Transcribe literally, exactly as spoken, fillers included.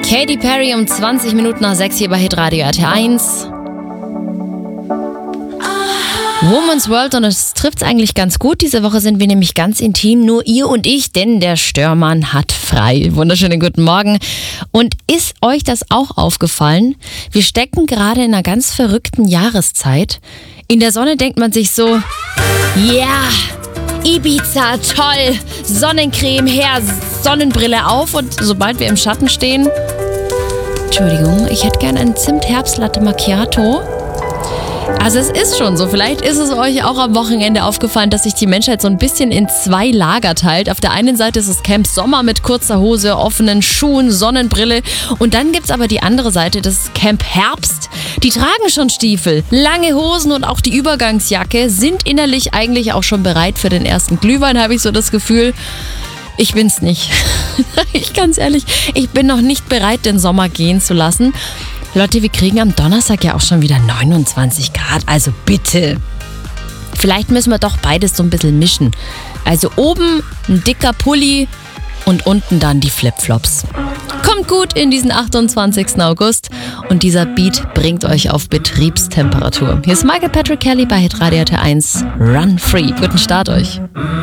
Katy Perry um zwanzig Minuten nach sechs hier bei Hitradio R T eins. Woman's World, und es trifft's eigentlich ganz gut. Diese Woche sind wir nämlich ganz intim, nur ihr und ich, denn der Störmann hat frei. Wunderschönen guten Morgen. Und ist euch das auch aufgefallen? Wir stecken gerade in einer ganz verrückten Jahreszeit. In der Sonne denkt man sich so, ja, yeah, Ibiza, toll, Sonnencreme her, Sonnenbrille auf, und sobald wir im Schatten stehen, Entschuldigung, ich hätte gern einen Zimt-Herbst-Latte Macchiato. Also es ist schon so, vielleicht ist es euch auch am Wochenende aufgefallen, dass sich die Menschheit so ein bisschen in zwei Lager teilt. Auf der einen Seite ist es Camp Sommer mit kurzer Hose, offenen Schuhen, Sonnenbrille, und dann gibt's aber die andere Seite, das ist Camp Herbst. Die tragen schon Stiefel, lange Hosen und auch die Übergangsjacke, sind innerlich eigentlich auch schon bereit für den ersten Glühwein, habe ich so das Gefühl. Ich bin's nicht. Ich ganz ehrlich, ich bin noch nicht bereit, den Sommer gehen zu lassen. Leute, wir kriegen am Donnerstag ja auch schon wieder neunundzwanzig Grad, also bitte. Vielleicht müssen wir doch beides so ein bisschen mischen. Also oben ein dicker Pulli und unten dann die Flipflops. Kommt gut in diesen achtundzwanzigsten August, und dieser Beat bringt euch auf Betriebstemperatur. Hier ist Michael Patrick Kelly bei Hitradio R T eins. Run Free. Guten Start euch.